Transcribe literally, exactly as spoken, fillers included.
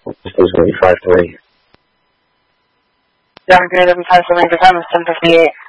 This is going to be five three. John Green, five seven, ten fifty-eight.